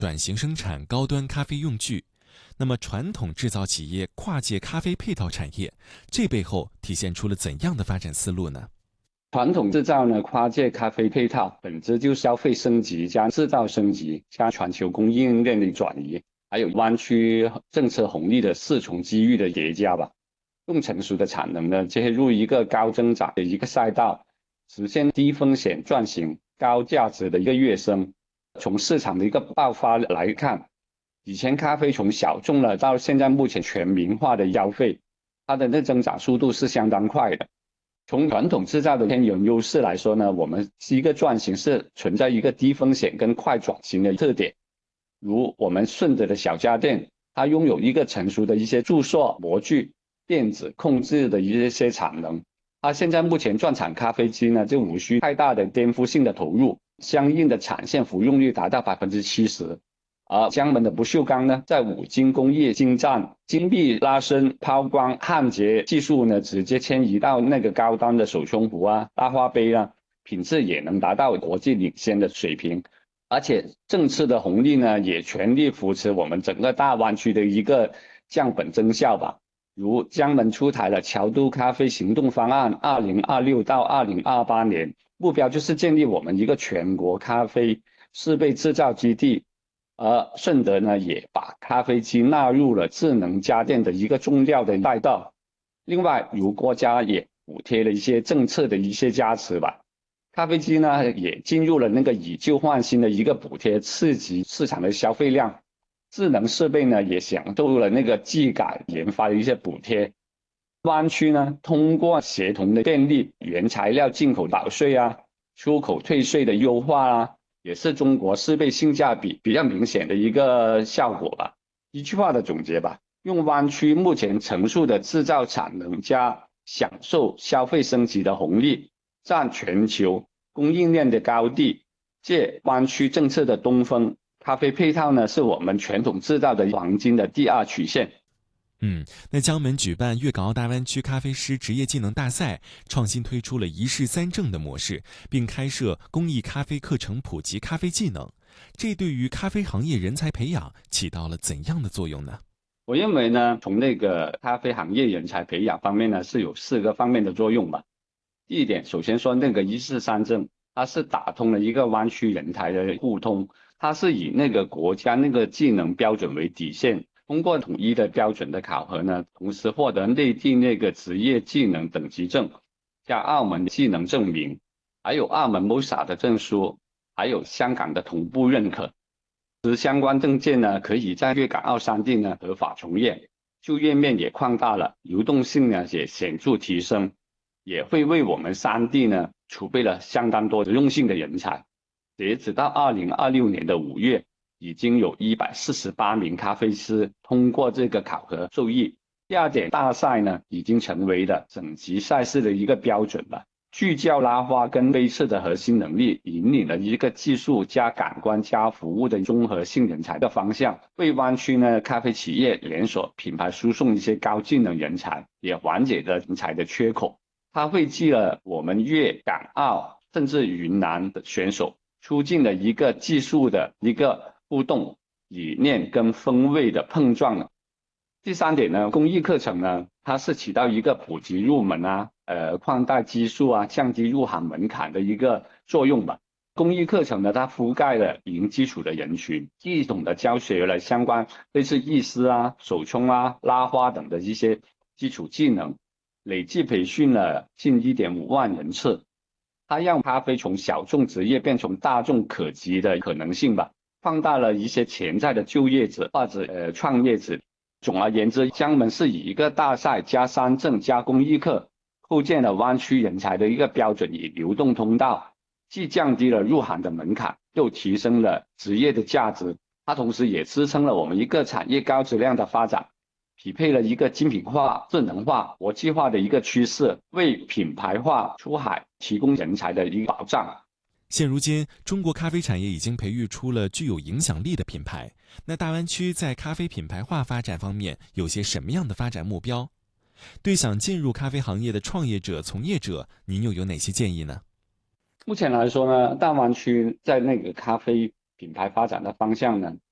短型生产高端咖啡用具。那么，传统制造企业跨界咖啡配套产业，这背后体现出了怎样的发展思路呢？ 传统制造呢，跨界咖啡配套，本质就是消费升级加制造升级加全球供应链的转移，还有湾区政策红利的四重机遇的叠加吧。更成熟的产能呢，切入一个高增长的一个赛道，实现低风险转型、高价值的一个跃升。从市场的一个爆发来看，以前咖啡从小众了到现在目前全民化的消费，它的那增长速度是相当快的。从传统制造的天然优势来说呢，我们是一个转型是存在一个低风险跟快转型的特点。如我们顺德的小家电，它拥有一个成熟的一些注塑模具、电子控制的一些产能。它现在目前转产咖啡机呢，就无需太大的颠覆性的投入，相应的产线服用率达到70%。而江门的不锈钢呢，在五金工艺精湛、精密拉伸、抛光、焊接技术呢，直接迁移到那个高端的手冲壶啊、拉花杯啊，品质也能达到国际领先的水平。而且政策的红利呢，也全力扶持我们整个大湾区的一个降本增效吧。如江门出台了桥都咖啡行动方案，2026到2028年，目标就是建立我们一个全国咖啡适备制造基地。而顺德呢，也把咖啡机纳入了智能家电的一个重要的赛道。另外，如国家也补贴了一些政策的一些加持吧，咖啡机呢也进入了那个以旧换新的一个补贴，刺激市场的消费量。智能设备呢也享受了那个技改研发的一些补贴。湾区呢通过协同的便利原材料进口保税啊、出口退税的优化啊，也是中国适配性价比比较明显的一个效果吧。一句话的总结吧，用湾区目前成熟的制造产能加享受消费升级的红利，占全球供应链的高地，借湾区政策的东风，咖啡配套呢是我们传统制造的黄金的第二曲线。 那江门举办粤港澳大湾区咖啡师职业技能大赛，创新推出了一试三证的模式，并开设公益咖啡课程普及咖啡技能，这对于咖啡行业人才培养起到了怎样的作用呢？ 我认为呢，从那个咖啡行业人才培养方面呢，是有4个方面的作用吧。第一点，首先说那个一试三证，它是打通了一个湾区人才的互通，它是以那个国家那个技能标准为底线，通过统一的标准的考核呢，同时获得内地那个职业技能等级证，加澳门技能证明，还有澳门 MOSA 的证书，还有香港的同步认可。相关证件呢，可以在粤港澳3地呢合法从业，就业面也扩大了，流动性呢也显著提升，也会为我们3地呢储备了相当多实用性的人才。截止到2026年的5月，已经有148名咖啡师通过这个考核受益。第二点，大赛呢已经成为了省级赛事的一个标准了。聚焦拉花跟杯测的核心能力，引领了一个技术加感官加服务的综合性人才的方向，为湾区呢咖啡企业连锁品牌输送一些高技能人才，也缓解了人才的缺口。它汇集了我们粤港澳甚至云南的选手，促进了一个技术的一个互动，理念跟风味的碰撞。第三点呢，公益课程呢，它是起到一个普及入门啊，扩大基数啊，降低入行门槛的一个作用吧。公益课程呢，它覆盖了零基础的人群，系统的教学了相关类似意式啊、手冲啊、拉花等的一些基础技能，累计培训了近1.5万人次。它让咖啡从小众职业变成大众可及的可能性吧，放大了一些潜在的就业者或者创业者。总而言之，江门是以一个大赛加3证加公益课，构建了湾区人才的一个标准与流动通道，既降低了入行的门槛，又提升了职业的价值。它同时也支撑了我们一个产业高质量的发展，匹配了一个精品化、智能化、国际化的一个趋势，为品牌化出海提供人才的一个保障。 现如今，中国咖啡产业已经培育出了具有影响力的品牌。那大湾区在咖啡品牌化发展方面有些什么样的发展目标？对想进入咖啡行业的创业者、从业者，您又有哪些建议呢？ 目前来说呢，大湾区在那个咖啡品牌发展的方向呢，